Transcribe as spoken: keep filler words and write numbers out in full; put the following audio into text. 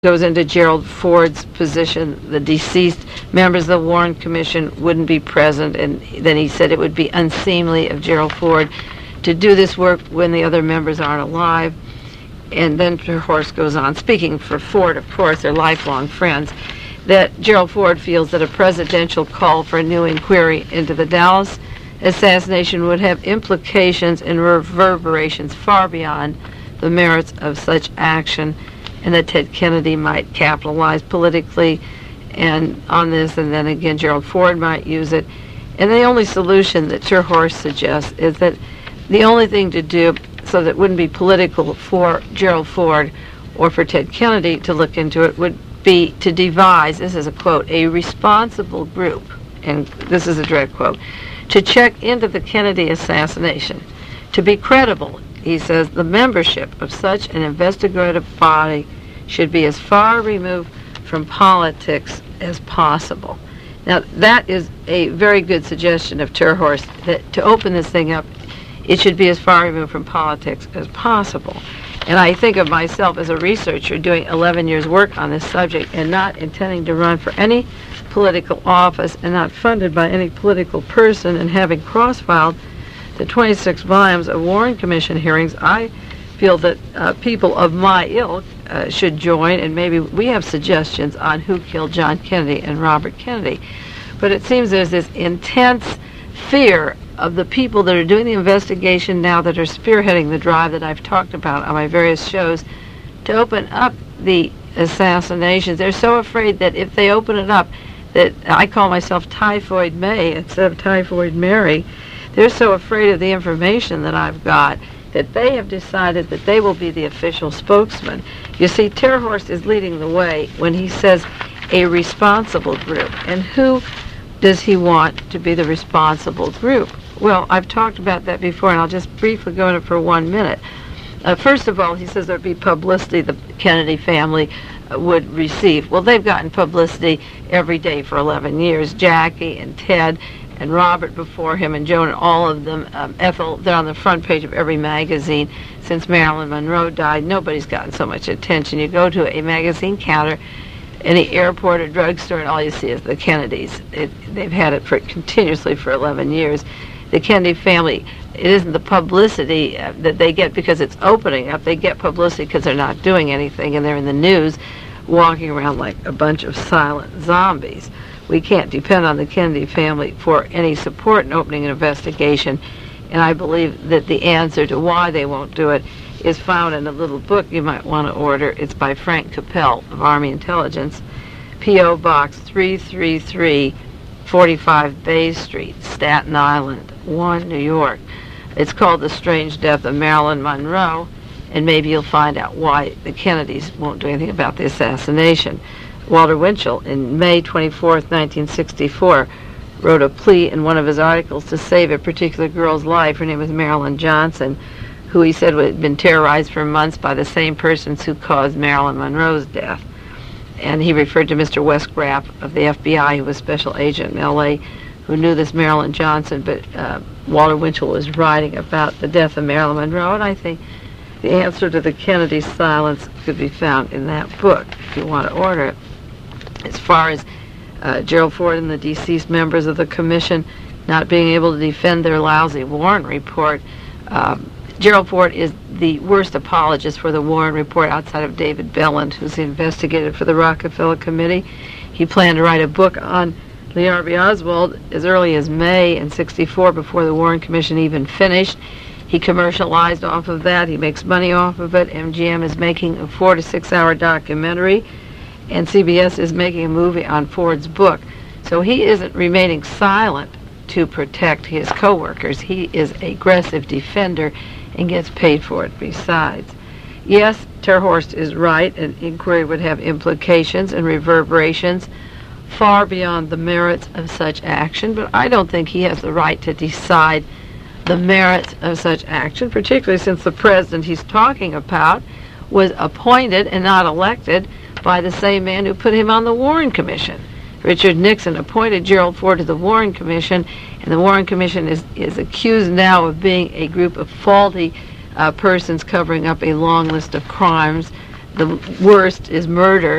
goes into Gerald Ford's position. The deceased members of the Warren Commission wouldn't be present, and then he said it would be unseemly of Gerald Ford to do this work when the other members aren't alive. And then Terhorst goes on, speaking for Ford, of course, they're lifelong friends, that Gerald Ford feels that a presidential call for a new inquiry into the Dallas assassination would have implications and reverberations far beyond the merits of such action, and that Ted Kennedy might capitalize politically and on this, and then again Gerald Ford might use it. And the only solution that Terhorst suggests is that the only thing to do so that it wouldn't be political for Gerald Ford or for Ted Kennedy to look into it would be to devise, this is a quote, a responsible group, and this is a direct quote, to check into the Kennedy assassination. To be credible, he says, the membership of such an investigative body should be as far removed from politics as possible. Now, that is a very good suggestion of Terhorst, that to open this thing up, it should be as far removed from politics as possible. And I think of myself as a researcher doing eleven years work on this subject and not intending to run for any political office and not funded by any political person, and having cross-filed the twenty-six volumes of Warren Commission hearings, I feel that uh, people of my ilk uh, should join, and maybe we have suggestions on who killed John Kennedy and Robert Kennedy. But it seems there's this intense fear of the people that are doing the investigation now, that are spearheading the drive that I've talked about on my various shows, to open up the assassinations. They're so afraid that if they open it up, that I call myself Typhoid May instead of Typhoid Mary. They're so afraid of the information that I've got that they have decided that they will be the official spokesman. You see, Terhorst is leading the way when he says a responsible group. And who does he want to be the responsible group? Well, I've talked about that before, and I'll just briefly go into it for one minute. Uh, first of all, he says there'd be publicity the Kennedy family uh, would receive. Well, they've gotten publicity every day for eleven years. Jackie and Ted and Robert before him, and Joan, and all of them, um, Ethel, they're on the front page of every magazine since Marilyn Monroe died. Nobody's gotten so much attention. You go to a magazine counter, any airport or drugstore, and all you see is the Kennedys. It, they've had it for continuously for eleven years. The Kennedy family, it isn't the publicity uh, that they get because it's opening up. They get publicity because they're not doing anything, and they're in the news walking around like a bunch of silent zombies. We can't depend on the Kennedy family for any support in opening an investigation, and I believe that the answer to why they won't do it is found in a little book you might want to order. It's by Frank Capel of Army Intelligence, P O Box three three three, forty-five Bay Street, Staten Island, one, New York. It's called The Strange Death of Marilyn Monroe, and maybe you'll find out why the Kennedys won't do anything about the assassination. Walter Winchell, in May twenty-fourth, nineteen sixty-four, wrote a plea in one of his articles to save a particular girl's life. Her name was Marilyn Johnson, who he said had been terrorized for months by the same persons who caused Marilyn Monroe's death. And he referred to Mister Wes Graff of the F B I, who was special agent in L A, who knew this Marilyn Johnson, but uh, Walter Winchell was writing about the death of Marilyn Monroe, and I think the answer to the Kennedy silence could be found in that book, if you want to order it. As far as uh, Gerald Ford and the deceased members of the commission not being able to defend their lousy Warren report, um, Gerald Ford is the worst apologist for the Warren report outside of David Belland, who's the investigator for the Rockefeller Committee. He planned to write a book on Lee Harvey Oswald as early as May in sixty-four, before the Warren Commission even finished. He commercialized off of that. He makes money off of it. M G M is making a four to six hour documentary, and C B S is making a movie on Ford's book. So he isn't remaining silent to protect his co-workers. He is an aggressive defender and gets paid for it besides. Yes, Terhorst is right. An inquiry would have implications and reverberations far beyond the merits of such action, but I don't think he has the right to decide the merits of such action, particularly since the president he's talking about was appointed and not elected by the same man who put him on the Warren Commission. Richard Nixon appointed Gerald Ford to the Warren Commission, and the Warren Commission is, is accused now of being a group of faulty uh, persons covering up a long list of crimes the worst is murder,